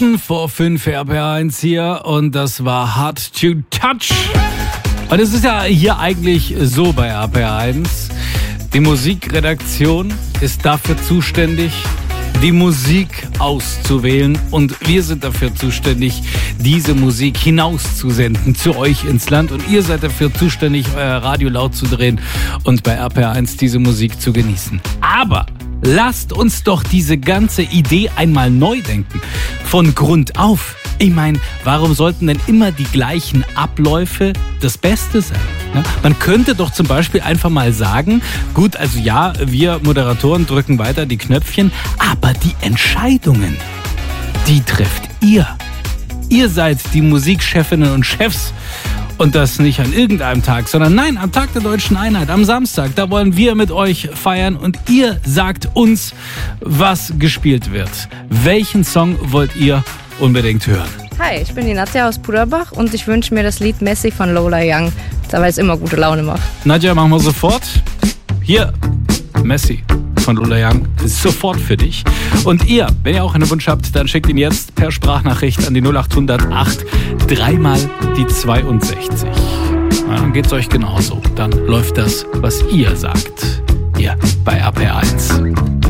Minuten vor 5 RPR1 hier und das war Hard to Touch. Und es ist ja hier eigentlich so bei RPR1, die Musikredaktion ist dafür zuständig, die Musik auszuwählen und wir sind dafür zuständig, diese Musik hinauszusenden zu euch ins Land und ihr seid dafür zuständig, euer Radio laut zu drehen und bei RPR1 diese Musik zu genießen. Aber lasst uns doch diese ganze Idee einmal neu denken, von Grund auf. Ich meine, warum sollten denn immer die gleichen Abläufe das Beste sein? Man könnte doch zum Beispiel einfach mal sagen, gut, also ja, wir Moderatoren drücken weiter die Knöpfchen, aber die Entscheidungen, die trefft ihr. Ihr seid die Musikchefinnen und Chefs. Und das nicht an irgendeinem Tag, sondern nein, am Tag der Deutschen Einheit, am Samstag. Da wollen wir mit euch feiern und ihr sagt uns, was gespielt wird. Welchen Song wollt ihr unbedingt hören? Hi, ich bin die Nadja aus Puderbach und ich wünsche mir das Lied Messi von Lola Young, weil es immer gute Laune macht. Nadja, machen wir sofort. Hier, Messi von Lola Young ist sofort für dich. Und ihr, wenn ihr auch einen Wunsch habt, dann schickt ihn jetzt per Sprachnachricht an die 0808 dreimal die 62. Na, dann geht's euch genauso. Dann läuft das, was ihr sagt. Hier bei RPR1.